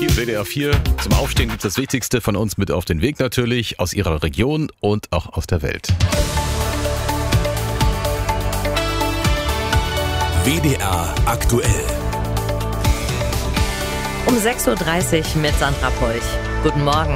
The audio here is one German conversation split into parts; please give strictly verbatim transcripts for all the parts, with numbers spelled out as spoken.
Hier W D R vier. Zum Aufstehen gibt es das Wichtigste von uns mit auf den Weg natürlich, aus Ihrer Region und auch aus der Welt. W D R aktuell. Um sechs Uhr dreißig mit Sandra Polch. Guten Morgen.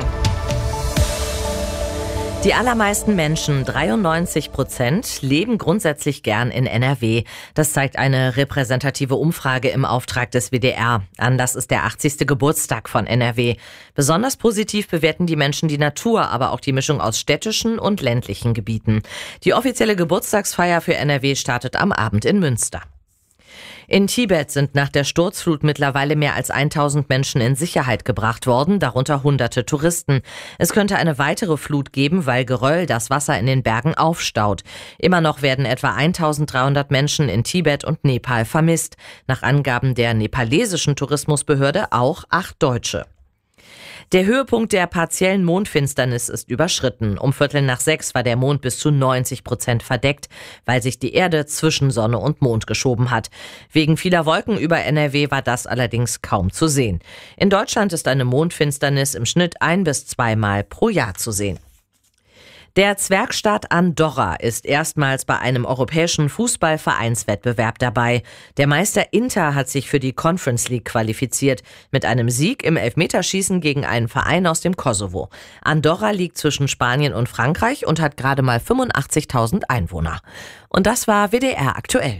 Die allermeisten Menschen, dreiundneunzig Prozent, leben grundsätzlich gern in N R W. Das zeigt eine repräsentative Umfrage im Auftrag des W D R. Anlass ist der achtzigste Geburtstag von N R W. Besonders positiv bewerten die Menschen die Natur, aber auch die Mischung aus städtischen und ländlichen Gebieten. Die offizielle Geburtstagsfeier für N R W startet am Abend in Münster. In Tibet sind nach der Sturzflut mittlerweile mehr als tausend Menschen in Sicherheit gebracht worden, darunter hunderte Touristen. Es könnte eine weitere Flut geben, weil Geröll das Wasser in den Bergen aufstaut. Immer noch werden etwa eintausenddreihundert Menschen in Tibet und Nepal vermisst. Nach Angaben der nepalesischen Tourismusbehörde auch acht Deutsche. Der Höhepunkt der partiellen Mondfinsternis ist überschritten. Um Viertel nach sechs war der Mond bis zu neunzig Prozent verdeckt, weil sich die Erde zwischen Sonne und Mond geschoben hat. Wegen vieler Wolken über N R W war das allerdings kaum zu sehen. In Deutschland ist eine Mondfinsternis im Schnitt ein- bis zweimal pro Jahr zu sehen. Der Zwergstaat Andorra ist erstmals bei einem europäischen Fußballvereinswettbewerb dabei. Der Meister Inter hat sich für die Conference League qualifiziert, mit einem Sieg im Elfmeterschießen gegen einen Verein aus dem Kosovo. Andorra liegt zwischen Spanien und Frankreich und hat gerade mal fünfundachtzigtausend Einwohner. Und das war W D R aktuell.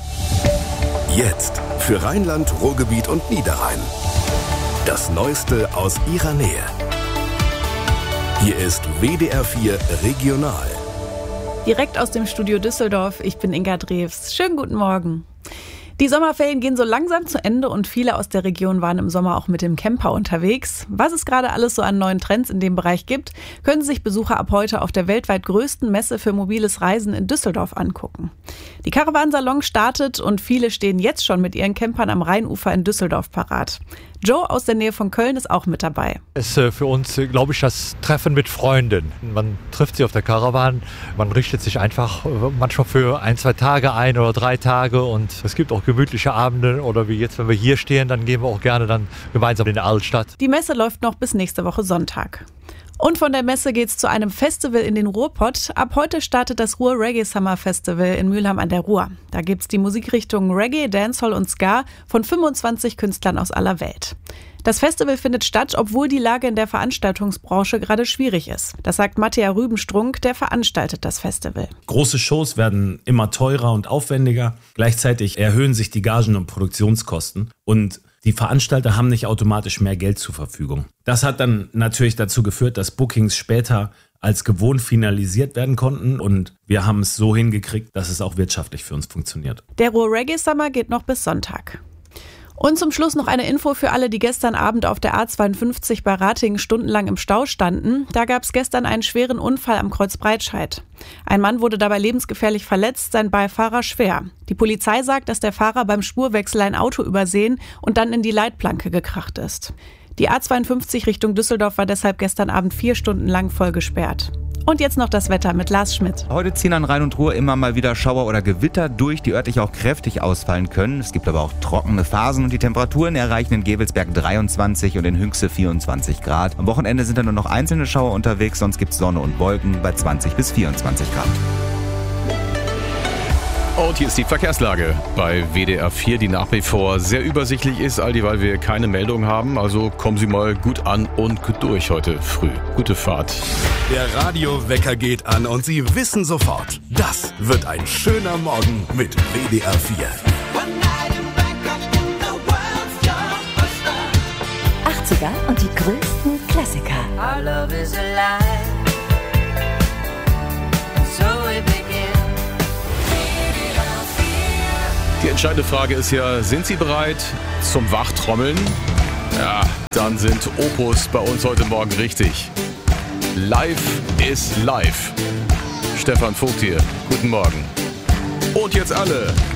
Jetzt für Rheinland, Ruhrgebiet und Niederrhein. Das Neueste aus Ihrer Nähe. Hier ist W D R vier Regional. Direkt aus dem Studio Düsseldorf, ich bin Inga Drews. Schönen guten Morgen. Die Sommerferien gehen so langsam zu Ende und viele aus der Region waren im Sommer auch mit dem Camper unterwegs. Was es gerade alles so an neuen Trends in dem Bereich gibt, können sich Besucher ab heute auf der weltweit größten Messe für mobiles Reisen in Düsseldorf angucken. Die Caravansalon startet und viele stehen jetzt schon mit ihren Campern am Rheinufer in Düsseldorf parat. Joe aus der Nähe von Köln ist auch mit dabei. Es ist für uns, glaube ich, das Treffen mit Freunden. Man trifft sich auf der Caravan, man richtet sich einfach manchmal für ein, zwei Tage ein oder drei Tage und es gibt auch gemütliche Abende oder wie jetzt, wenn wir hier stehen, dann gehen wir auch gerne dann gemeinsam in die Altstadt. Die Messe läuft noch bis nächste Woche Sonntag. Und von der Messe geht's zu einem Festival in den Ruhrpott. Ab heute startet das Ruhr Reggae Summer Festival in Mülheim an der Ruhr. Da gibt's die Musikrichtungen Reggae, Dancehall und Ska von fünfundzwanzig Künstlern aus aller Welt. Das Festival findet statt, obwohl die Lage in der Veranstaltungsbranche gerade schwierig ist. Das sagt Mattea Rübenstrunk, der veranstaltet das Festival. Große Shows werden immer teurer und aufwendiger. Gleichzeitig erhöhen sich die Gagen und Produktionskosten. Und die Veranstalter haben nicht automatisch mehr Geld zur Verfügung. Das hat dann natürlich dazu geführt, dass Bookings später als gewohnt finalisiert werden konnten. Und wir haben es so hingekriegt, dass es auch wirtschaftlich für uns funktioniert. Der Ruhr Reggae Summer geht noch bis Sonntag. Und zum Schluss noch eine Info für alle, die gestern Abend auf der A zweiundfünfzig bei Ratingen stundenlang im Stau standen. Da gab es gestern einen schweren Unfall am Kreuz Breitscheid. Ein Mann wurde dabei lebensgefährlich verletzt, sein Beifahrer schwer. Die Polizei sagt, dass der Fahrer beim Spurwechsel ein Auto übersehen und dann in die Leitplanke gekracht ist. Die A zweiundfünfzig Richtung Düsseldorf war deshalb gestern Abend vier Stunden lang voll gesperrt. Und jetzt noch das Wetter mit Lars Schmidt. Heute ziehen an Rhein und Ruhr immer mal wieder Schauer oder Gewitter durch, die örtlich auch kräftig ausfallen können. Es gibt aber auch trockene Phasen und die Temperaturen erreichen in Gevelsberg dreiundzwanzig und in Hünxe vierundzwanzig Grad. Am Wochenende sind dann nur noch einzelne Schauer unterwegs, sonst gibt es Sonne und Wolken bei zwanzig bis vierundzwanzig Grad. Und hier ist die Verkehrslage bei W D R vier, die nach wie vor sehr übersichtlich ist, all die, weil wir keine Meldung haben. Also kommen Sie mal gut an und gut durch heute früh. Gute Fahrt. Der Radiowecker geht an und Sie wissen sofort, das wird ein schöner Morgen mit W D R vier. achtziger und die größten Klassiker. Our love is alive. So we begin. Die entscheidende Frage ist ja, sind Sie bereit zum Wachtrommeln? Ja, dann sind Opus bei uns heute Morgen richtig. Live ist live. Stefan Vogt hier, guten Morgen. Und jetzt alle